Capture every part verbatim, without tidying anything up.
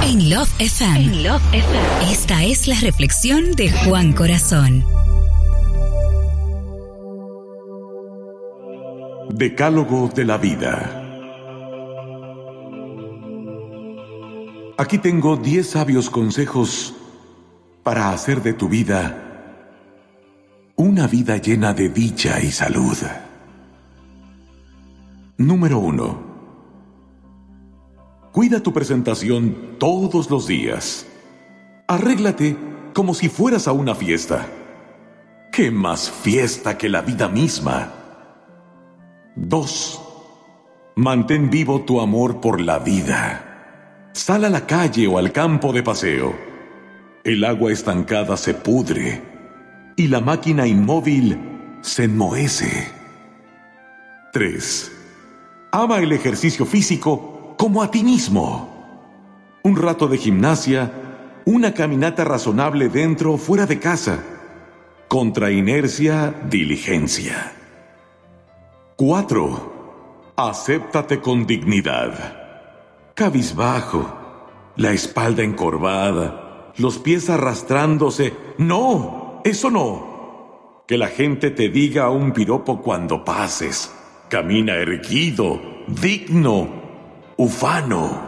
En Love F M. En Love F M. Esta es la reflexión de Juan Corazón. Decálogo de la vida. Aquí tengo diez sabios consejos para hacer de tu vida una vida llena de dicha y salud. Número uno. Cuida tu presentación todos los días. Arréglate como si fueras a una fiesta. ¿Qué más fiesta que la vida misma? Dos. Mantén vivo tu amor por la vida. Sal a la calle o al campo de paseo. El agua estancada se pudre y la máquina inmóvil se enmohece. Tres. Ama el ejercicio físico como a ti mismo. Un rato de gimnasia, una caminata razonable dentro o fuera de casa. Contra inercia, diligencia. Cuatro. Acéptate con dignidad. Cabizbajo, la espalda encorvada, los pies arrastrándose. ¡No! ¡Eso no! Que la gente te diga un piropo cuando pases. Camina erguido, digno, ufano.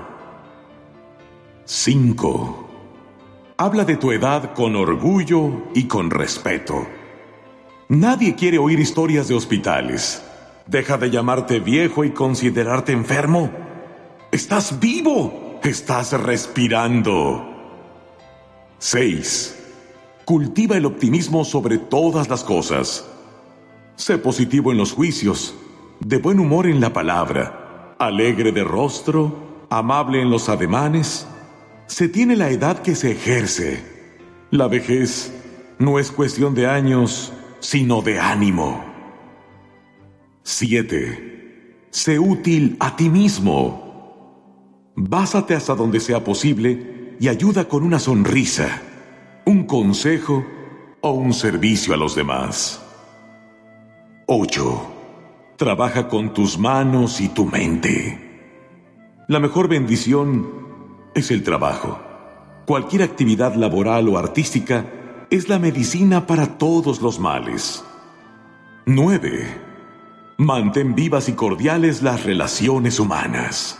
Cinco. Habla de tu edad con orgullo y con respeto. Nadie quiere oír historias de hospitales. Deja de llamarte viejo y considerarte enfermo. ¡Estás vivo! ¡Estás respirando! Seis. Cultiva el optimismo sobre todas las cosas. Sé positivo en los juicios, de buen humor en la palabra, alegre de rostro, amable en los ademanes. Se tiene la edad que se ejerce. La vejez no es cuestión de años, sino de ánimo. Siete. Sé útil a ti mismo. Básate hasta donde sea posible y ayuda con una sonrisa, un consejo o un servicio a los demás. Ocho. Trabaja con tus manos y tu mente. La mejor bendición es el trabajo. Cualquier actividad laboral o artística es la medicina para todos los males. Nueve. Mantén vivas y cordiales las relaciones humanas.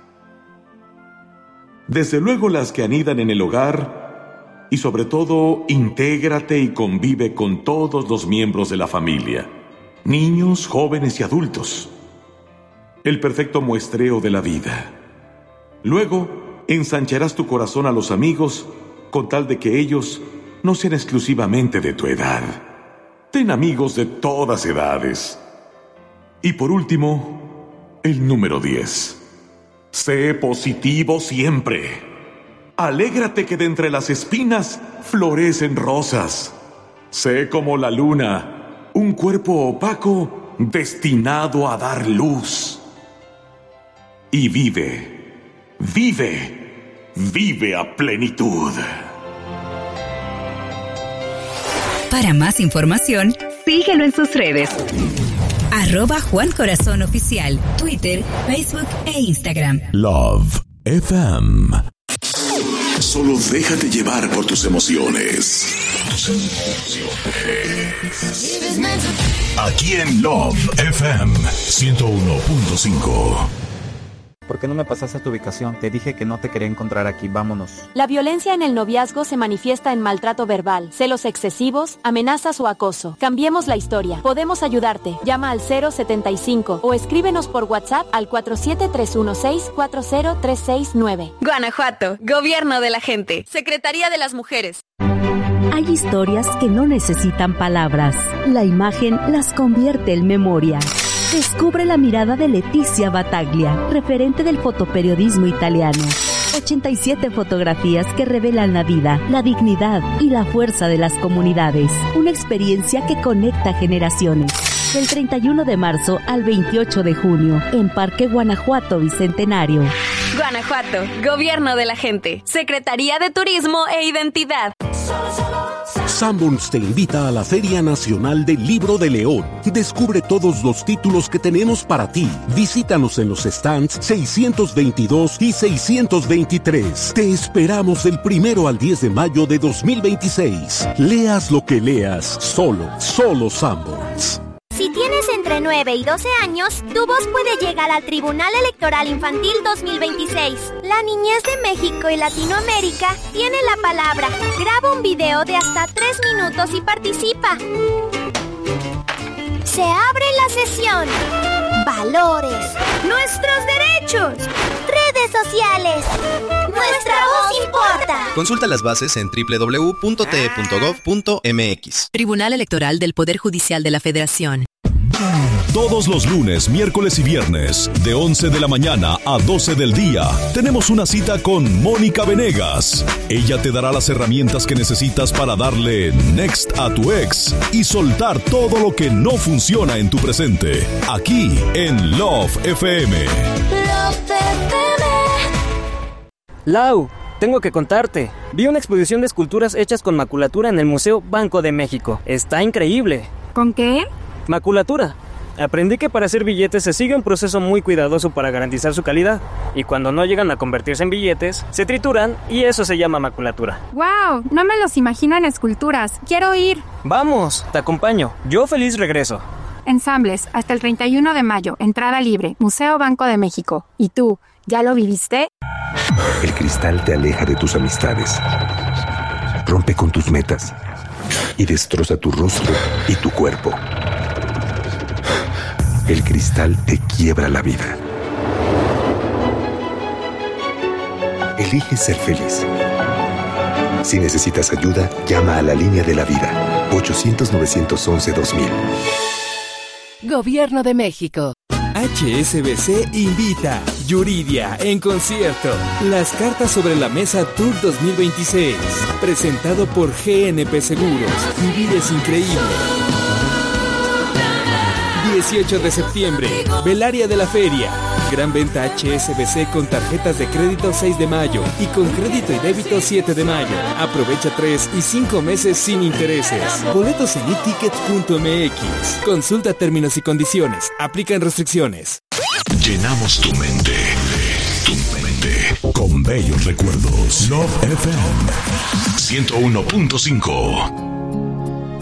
Desde luego las que anidan en el hogar, y sobre todo, intégrate y convive con todos los miembros de la familia, niños, jóvenes y adultos. El perfecto muestreo de la vida. Luego, ensancharás tu corazón a los amigos con tal de que ellos no sean exclusivamente de tu edad. Ten amigos de todas edades. Y por último, el número diez. Sé positivo siempre. Alégrate que de entre las espinas florecen rosas. Sé como la luna, un cuerpo opaco destinado a dar luz. Y vive, vive, vive a plenitud. Para más información, síguelo en sus redes. Arroba Juan Corazón Oficial, Twitter, Facebook e Instagram. Love F M. Solo déjate llevar por tus emociones. Aquí en Love F M ciento uno punto cinco. ¿Por qué no me pasaste tu ubicación? Te dije que no te quería encontrar aquí, vámonos. La violencia en el noviazgo se manifiesta en maltrato verbal, celos excesivos, amenazas o acoso. Cambiemos la historia. Podemos ayudarte. Llama al cero setenta y cinco o escríbenos por WhatsApp al cuatro siete tres uno seis cuatro cero tres seis nueve. Guanajuato, Gobierno de la Gente, Secretaría de las Mujeres. Hay historias que no necesitan palabras. La imagen las convierte en memoria. Descubre la mirada de Leticia Battaglia, referente del fotoperiodismo italiano. ochenta y siete fotografías que revelan la vida, la dignidad y la fuerza de las comunidades. Una experiencia que conecta generaciones. Del treinta y uno de marzo al veintiocho de junio, en Parque Guanajuato Bicentenario. Guanajuato, Gobierno de la Gente, Secretaría de Turismo e Identidad. Sanborns te invita a la Feria Nacional del Libro de León. Descubre todos los títulos que tenemos para ti. Visítanos en los stands seiscientos veintidós y seiscientos veintitrés. Te esperamos del primero al diez de mayo de dos mil veintiséis. Leas lo que leas, solo, solo Sanborns. Si tienes entre nueve y doce años, tu voz puede llegar al Tribunal Electoral Infantil dos mil veintiséis. La niñez de México y Latinoamérica tiene la palabra. Graba un video de hasta tres minutos y participa. Se abre la sesión. Valores. Nuestros derechos. Redes sociales. Nuestra voz importa. Consulta las bases en doble u doble u doble u punto t e punto gov punto m x. Tribunal Electoral del Poder Judicial de la Federación. Todos los lunes, miércoles y viernes, de once de la mañana a doce del día, tenemos una cita con Mónica Venegas. Ella te dará las herramientas que necesitas para darle next a tu ex y soltar todo lo que no funciona en tu presente. Aquí en Love F M. Love F M. Lau, tengo que contarte. Vi una exposición de esculturas hechas con maculatura en el Museo Banco de México. Está increíble. ¿Con qué? Maculatura. Aprendí que para hacer billetes se sigue un proceso muy cuidadoso para garantizar su calidad. Y cuando no llegan a convertirse en billetes, se trituran y eso se llama maculatura. ¡Wow! No me los imagino en esculturas. ¡Quiero ir! ¡Vamos! Te acompaño. Yo feliz regreso. Ensambles, hasta el treinta y uno de mayo. Entrada libre. Museo Banco de México. ¿Y tú? ¿Ya lo viviste? El cristal te aleja de tus amistades. Rompe con tus metas. Y destroza tu rostro y tu cuerpo. El cristal te quiebra la vida. Elige ser feliz. Si necesitas ayuda, llama a la línea de la vida. ochocientos, novecientos once, dos mil. Gobierno de México. H S B C invita Yuridia en concierto. Las cartas sobre la mesa Tour dos mil veintiséis. Presentado por G N P Seguros. Vivir es increíble. dieciocho de septiembre, Velaria de la Feria. Gran venta H S B C con tarjetas de crédito seis de mayo y con crédito y débito siete de mayo. Aprovecha tres y cinco meses sin intereses. Boletos en e tickets punto m x. Consulta términos y condiciones. Aplican restricciones. Llenamos tu mente, tu mente, con bellos recuerdos. Love F M ciento uno punto cinco.